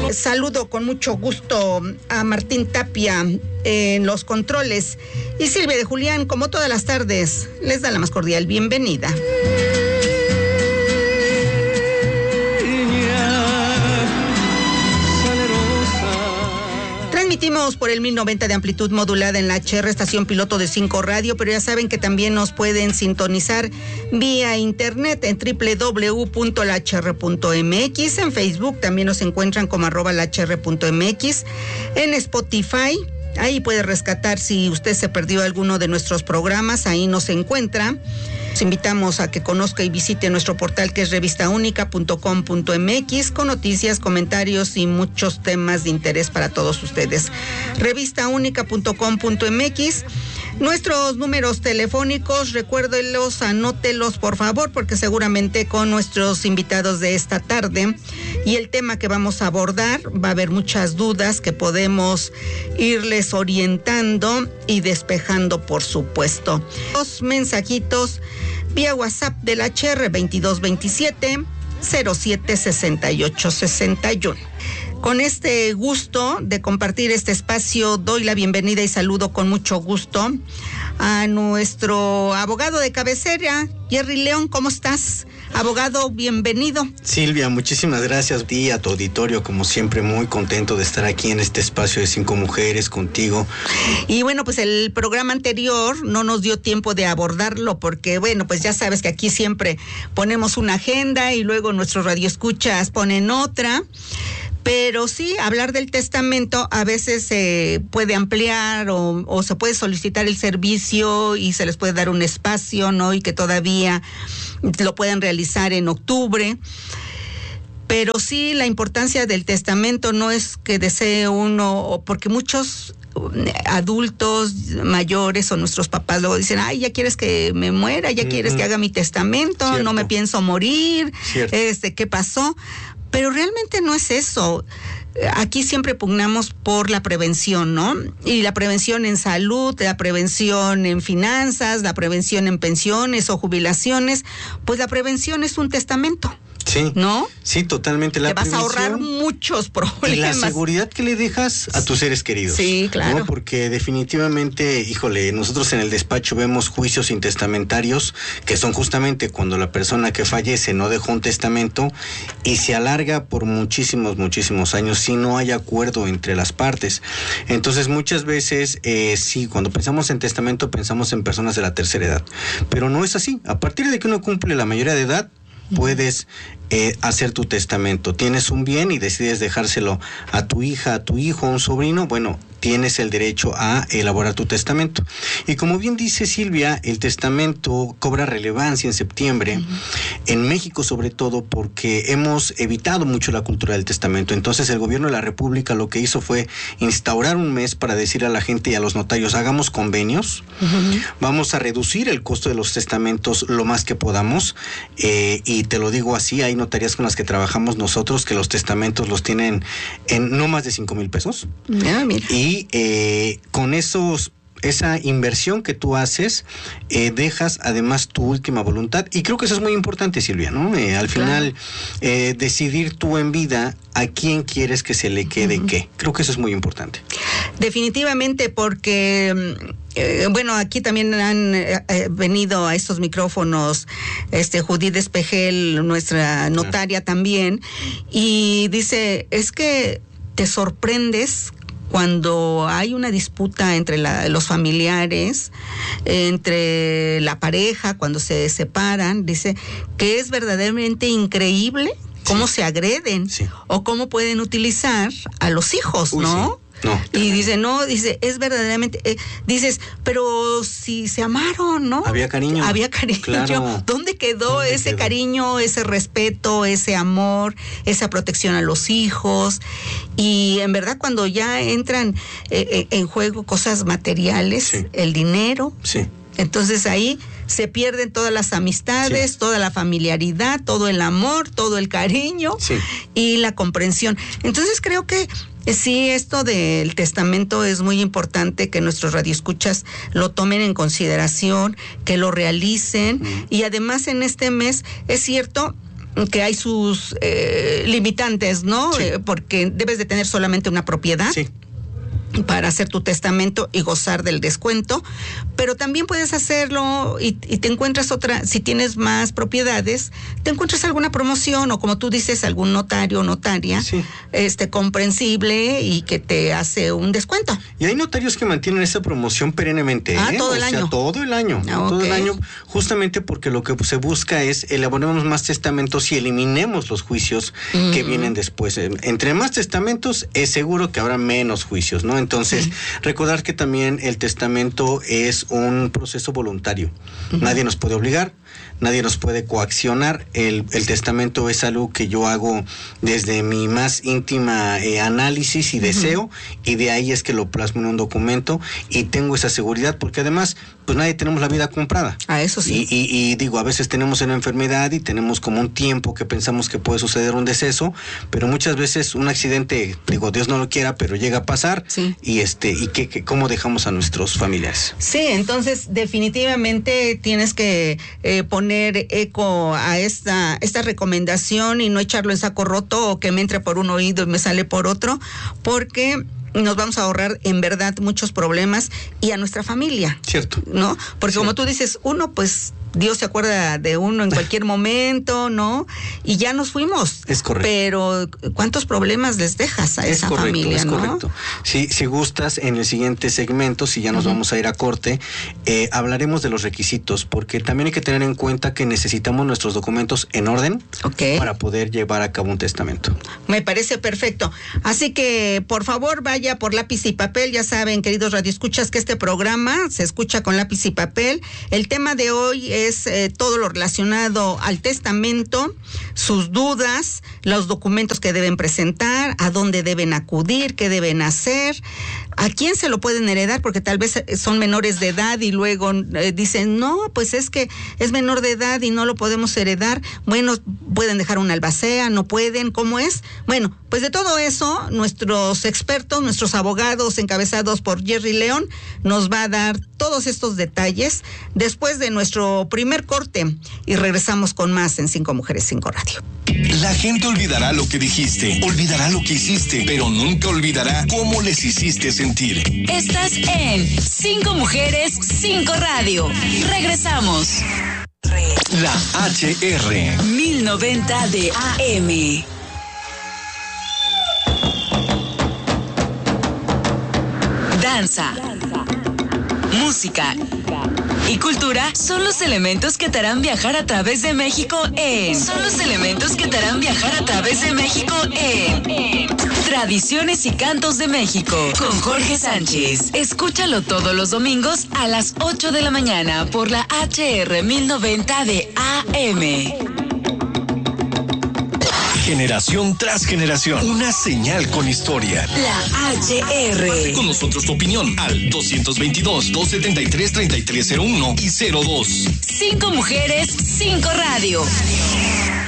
Saludo con mucho gusto a Martín Tapia en los controles y Silvia de Julián, como todas las tardes, les da la más cordial bienvenida. Transmitimos por el 1090 de amplitud modulada en la HR, estación piloto de 5 Radio, pero ya saben que también nos pueden sintonizar vía internet en www.lahr.mx. En Facebook también nos encuentran como @lahr.mx. En Spotify, ahí puede rescatar si usted se perdió alguno de nuestros programas, ahí nos encuentra. Los invitamos a que conozca y visite nuestro portal, que es revistaunica.com.mx, con noticias, comentarios y muchos temas de interés para todos ustedes. Revistaunica.com.mx. Nuestros números telefónicos, recuérdenlos, anótelos por favor, porque seguramente con nuestros invitados de esta tarde y el tema que vamos a abordar va a haber muchas dudas que podemos irles orientando y despejando, por supuesto. Los mensajitos vía WhatsApp del HR 2227 07 68 61. Con este gusto de compartir este espacio, doy la bienvenida y saludo con mucho gusto a nuestro abogado de cabecera, Jerry León. ¿Cómo estás, abogado? Bienvenido. Silvia, muchísimas gracias a ti y a tu auditorio, como siempre muy contento de estar aquí en este espacio de 5 mujeres contigo. Y bueno, pues el programa anterior no nos dio tiempo de abordarlo porque, bueno, pues ya sabes que aquí siempre ponemos una agenda y luego nuestros radioescuchas ponen otra. Pero sí, hablar del testamento a veces se puede ampliar o se puede solicitar el servicio y se les puede dar un espacio, ¿no? Y que todavía lo puedan realizar en octubre. Pero sí, la importancia del testamento no es que desee uno, porque muchos adultos mayores o nuestros papás luego dicen, ay, ya quieres que me muera, ya quieres que haga mi testamento, cierto, no me pienso morir, ¿qué pasó? Pero realmente no es eso. Aquí siempre pugnamos por la prevención, ¿no? Y la prevención en salud, la prevención en finanzas, la prevención en pensiones o jubilaciones, pues la prevención es un testamento. Sí, ¿no? Sí, totalmente. Te vas a ahorrar muchos problemas. Y la seguridad que le dejas a tus seres queridos. Sí, claro. ¿No? Porque definitivamente, híjole, nosotros en el despacho vemos juicios intestamentarios que son justamente cuando la persona que fallece no dejó un testamento y se alarga por muchísimos años si no hay acuerdo entre las partes. Entonces, muchas veces, sí, cuando pensamos en testamento pensamos en personas de la tercera edad, pero no es así. A partir de que uno cumple la mayoría de edad, puedes hacer tu testamento. Tienes un bien y decides dejárselo a tu hija, a tu hijo, a un sobrino, bueno, tienes el derecho a elaborar tu testamento. Y como bien dice Silvia, el testamento cobra relevancia en septiembre, en México sobre todo porque hemos evitado mucho la cultura del testamento. Entonces el gobierno de la República lo que hizo fue instaurar un mes para decir a la gente y a los notarios, hagamos convenios, vamos a reducir el costo de los testamentos lo más que podamos, y te lo digo así, hay notarías con las que trabajamos nosotros que los testamentos los tienen en no más de 5,000 pesos. Ah, mira. Y con esa inversión que tú haces, dejas además tu última voluntad. Y creo que eso es muy importante, Silvia, ¿no? Al final, decidir tú en vida a quién quieres que se le quede qué. Creo que eso es muy importante. Definitivamente, porque bueno, aquí también han venido a estos micrófonos Judith Espejel, nuestra notaria también, y dice, es que te sorprendes cuando hay una disputa entre los familiares, entre la pareja, cuando se separan, dice que es verdaderamente increíble cómo se agreden o cómo pueden utilizar a los hijos, ¿no? No, y dice, es verdaderamente, dices, pero si se amaron, ¿no? Había cariño. Claro. ¿Dónde quedó ese cariño, ese respeto, ese amor, esa protección a los hijos? Y en verdad cuando ya entran en juego cosas materiales, el dinero, entonces ahí se pierden todas las amistades, toda la familiaridad, todo el amor, todo el cariño y la comprensión. Entonces creo que sí, esto del testamento es muy importante que nuestros radioescuchas lo tomen en consideración, que lo realicen, y además en este mes, es cierto, que hay sus limitantes, ¿no? Sí. Porque debes de tener solamente una propiedad. Sí. Para hacer tu testamento y gozar del descuento, pero también puedes hacerlo y te encuentras otra, si tienes más propiedades, te encuentras alguna promoción o como tú dices, algún notario o notaria, sí, comprensible y que te hace un descuento. Y hay notarios que mantienen esa promoción perennemente. Todo el año. Todo el año. Todo el año, justamente porque lo que se busca es elaboremos más testamentos y eliminemos los juicios que vienen después. Entre más testamentos, es seguro que habrá menos juicios, ¿no? Entonces, recordar que también el testamento es un proceso voluntario. Nadie nos puede obligar, nadie nos puede coaccionar. El testamento es algo que yo hago desde mi más íntima análisis y deseo, y de ahí es que lo plasmo en un documento y tengo esa seguridad, porque además, pues nadie tenemos la vida comprada. Eso sí. Y digo, a veces tenemos una enfermedad y tenemos como un tiempo que pensamos que puede suceder un deceso, pero muchas veces un accidente, digo, Dios no lo quiera, pero llega a pasar. Sí. Y ¿cómo dejamos a nuestros familiares? Sí, entonces definitivamente tienes que poner eco a esta recomendación y no echarlo en saco roto o que me entre por un oído y me sale por otro, porque nos vamos a ahorrar en verdad muchos problemas y a nuestra familia. Cierto. ¿No? Porque Cierto. Como tú dices, uno pues Dios se acuerda de uno en cualquier momento, ¿no? Y ya nos fuimos. Es correcto. Pero ¿cuántos problemas les dejas a esa familia, no? Es correcto. Si gustas, en el siguiente segmento, si ya nos vamos a ir a corte, hablaremos de los requisitos, porque también hay que tener en cuenta que necesitamos nuestros documentos en orden para poder llevar a cabo un testamento. Me parece perfecto. Así que, por favor, vaya por lápiz y papel. Ya saben, queridos radioescuchas, que este programa se escucha con lápiz y papel. El tema de hoy es todo lo relacionado al testamento, sus dudas, los documentos que deben presentar, a dónde deben acudir, qué deben hacer, a quién se lo pueden heredar, porque tal vez son menores de edad y luego dicen, no, pues es que es menor de edad y no lo podemos heredar. Bueno, pueden dejar una albacea, no pueden, ¿cómo es? Bueno, pues de todo eso, nuestros expertos, nuestros abogados encabezados por Jerry León, nos va a dar todos estos detalles después de nuestro primer corte y regresamos con más en 5 Mujeres 5 Radio. La gente olvidará lo que dijiste, olvidará lo que hiciste, pero nunca olvidará cómo les hiciste sentir. Estás en 5 Mujeres 5 Radio. Regresamos. La HR 1090 de AM. Danza, música y cultura son los elementos que te harán viajar a través de México en Tradiciones y Cantos de México con Jorge Sánchez. Escúchalo todos los domingos a las 8 de la mañana por la HR 1090 de AM. Generación tras generación, una señal con historia. La HR. Con nosotros tu opinión al 222-273-3301 y 02. 5 Mujeres, 5 Radio.